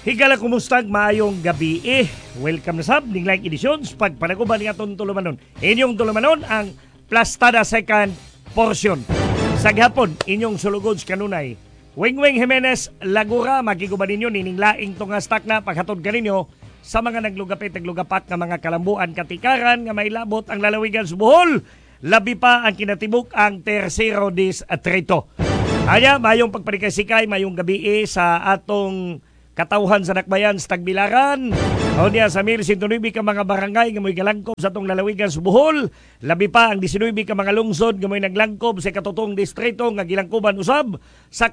Higala kumustag maayong gabi welcome na sab ning live editions pagpanaguban nga atong tulumanon. Inyong tulumanon ang Plastada second portion. Sa gihapon inyong sulugods kanunay. Wing Jimenez Lagura makiguban ninyo nining laing tungastak na paghatod kaninyo sa mga naglugapat nga mga kalambuan katikaran nga may labot ang lalawigan sa Bohol. Labi pa ang kinatibuk ang Tercero Distrito. Anya mayong pagparikasikay mayong gabi sa atong katauhan sa Nakbayan sa Tagbilaran. O niya sa 1,109 ka mga barangay nga mo'y galangkob sa itong lalawigan sa Bohol. Labi pa ang 19 ka mga lungsod nga mo'y naglangkob sa katutong distrito nga gilangkoban usab sa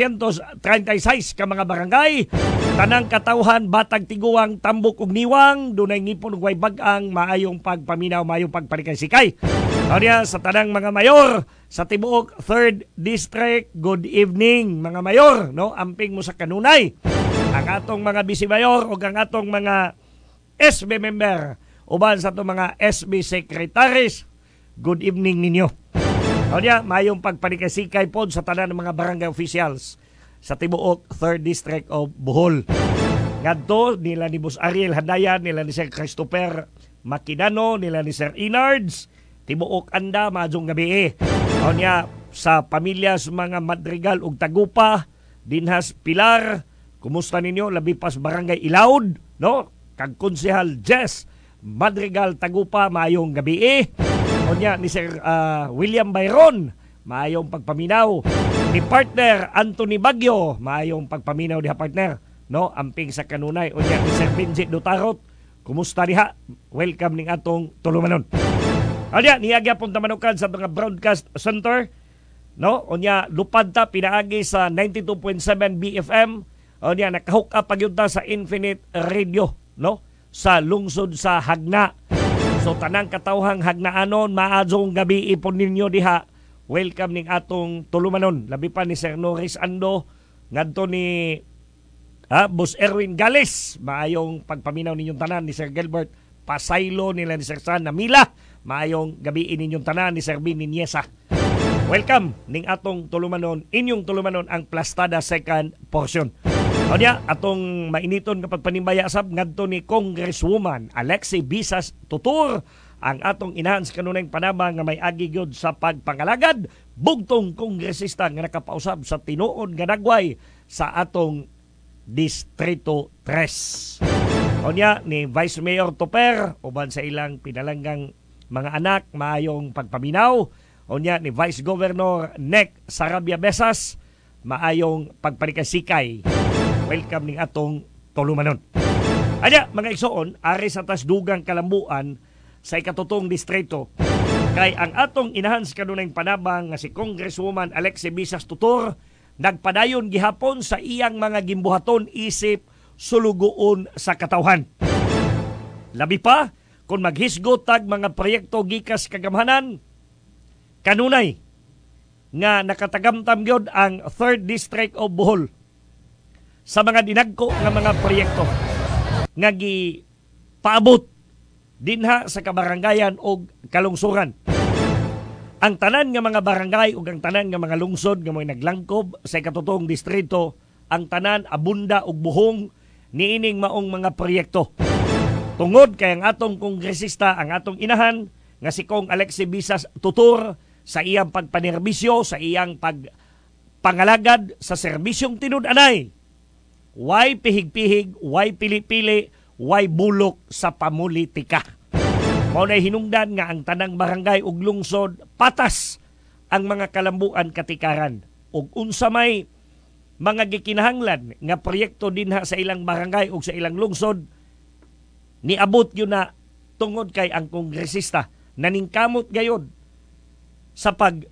436 ka mga barangay. Tanang katauhan, Batag, Tiguang, Tambok ug Niwang, dunay ngipon ug way bag-ang maayong pagpaminaw, maayong pagparikay-sikay. O niya sa tanang mga mayor sa tibuok 3rd District, good evening mga mayor, no? Amping mo sa kanunay. Ang atong mga vice mayor o ang atong mga SB member uban sa itong mga SB secretaries, good evening ninyo. O niya, mayong pagpanikasikay po sa tanan ng mga barangay officials sa tibuok 3rd District of Bohol. Ngadto nila ni Boss Ariel Hadayan, nila ni Sir Christopher Makinano, nila ni Sir Inards, tibuok anda, maadjong gabi O niya, sa pamilyas mga Madrigal ug Tagupa, Dinhas Pilar, kumusta ninyo? Labi pas Barangay Ilaud, no? Kag Konsehal Jess Madrigal Tagupa, maayong gabi O niya, ni Sir William Bayron, maayong pagpaminaw. Ni partner Anthony Bagyo, maayong pagpaminaw diha partner, no? Amping sa kanunay. O niya, ni Sir Benji Dutarot, kumusta diha? Welcome ning atong tulumanon. O niya, niyagya pong tamanukan sa mga broadcast center, no? O niya, lupad ta pinaagi sa 92.7 BFM. O niya, nakahook up pagyunta sa Infinite Radio, no? Sa lungsod sa Hagna. So, tanang katawhang Hagnaanon, maadzong gabi ipon ninyo diha. Welcome ning atong tulumanon. Labi pa ni Sir Norris Ando, ngadto ni Boss Erwin Gales. Maayong pagpaminaw ninyong tanan ni Sir Gilbert Pasaylo, nila ni Sir San Namila. Maayong gabi ninyong tanan ni Sir Bin Niesa. Welcome ning atong tulumanon, inyong tulumanon ang Plastada second portion. O niya, atong mainiton kapag panimbaya sab ngadto ni Congresswoman Alexi Bisas Tutur, ang atong inahan sa kanunay panama nga may agi gyud sa pagpangalagad, bugtong kongresista nga nakapausab sa tinuod nga nagway sa atong Distrito 3. O niya, ni Vice Mayor Toper, uban sa ilang pinalanggang mga anak, maayong pagpaminaw. O niya, ni Vice Governor Nek Sarabia Besas, maayong pagparikasikay. Welcome ning atong tulumanon. Anya, mga igsoon, ari sa tasdugang kalambuan sa ikatutong distrito, kay ang atong inahan sa kanunayng panabang nga si Congresswoman Alexi Bisas Tutor, nagpadayon gihapon sa iyang mga gimbuhaton isip sulugoon sa katawhan. Labi pa, kung maghisgot tag mga proyekto gikas kagamhanan, kanunay nga nakatagamtam gyud ang 3rd District of Bohol sa mga dinagko nga mga proyekto nga gipaabot dinha sa kabarangayan o kalungsuran. Ang tanan nga mga barangay o ang tanan nga mga lungsod nga may naglangkob sa katutong distrito, ang tanan abunda og buhong niining maong mga proyekto. Tungod kay ang atong kongresista, ang atong inahan nga si Kong Alexi Bisas Tutor, sa iyang pagpanerbisyo, sa iyang pagpangalagad sa serbisyong tinud-anay, way pihig-pihig, way pili-pili, way bulok sa pamulitika. Mao nay hinungdan nga ang tanang barangay ug lungsod patas ang mga kalambuan katikaran ug unsa may mga gikinahanglan nga proyekto dinha sa ilang barangay ug sa ilang lungsod, niabot yun na tungod kay ang kongresista naningkamot gayod sa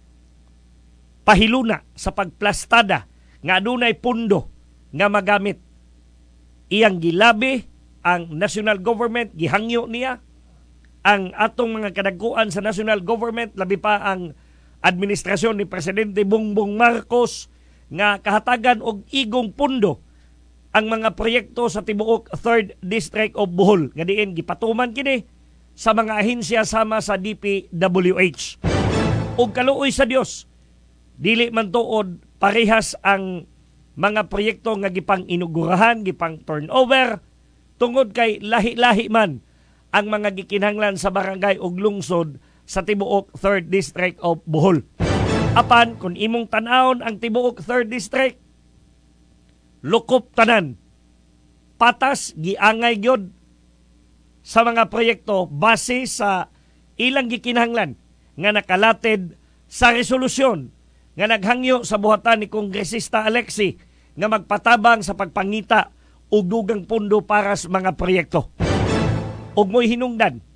pagpahiluna, sa pagplastada nga adunay pundo nga magamit. Iyang gilabi ang national government, gihangyo niya ang atong mga kadagkuan sa national government, labi pa ang administrasyon ni Presidente Bongbong Marcos nga kahatagan og igong pundo ang mga proyekto sa tibuok 3rd District of Bohol nga diin gipatuman kini sa mga ahensya sama sa DPWH. Og kaluoy sa Dios, dili man tuod parehas ang mga proyekto nga gipang inugurahan, gipang turnover, tungod kay lahi-lahi man ang mga gikinahanglan sa barangay ug lungsod sa tibuok 3rd District of Bohol. Apan, kung imong tanawon ang tibuok 3rd District, lukop tanan. Patas, giangay gyud sa mga proyekto base sa ilang gikinahanglan nga nakalatid sa resolusyon nga naghangyo sa buhatan ni Kongresista Alexie nga magpatabang sa pagpangita og dugang pondo para sa mga proyekto. Ug mo'y hinungdan